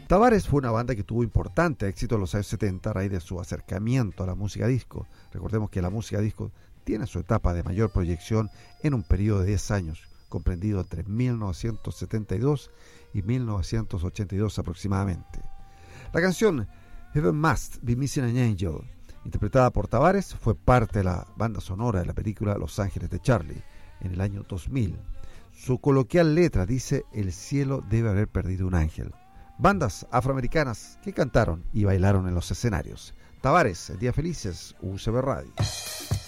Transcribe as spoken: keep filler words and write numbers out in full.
Tavares fue una banda que tuvo importante éxito en los años setenta a raíz de su acercamiento a la música disco. Recordemos que la música disco tiene su etapa de mayor proyección en un periodo de diez años, comprendido entre mil novecientos setenta y dos y mil novecientos ochenta y dos aproximadamente. La canción Heaven Must Be Missing an Angel, interpretada por Tavares, fue parte de la banda sonora de la película Los Ángeles de Charlie en el año dos mil. Su coloquial letra dice: el cielo debe haber perdido un ángel. Bandas afroamericanas que cantaron y bailaron en los escenarios. Tavares, Días Felices, U C B Radio.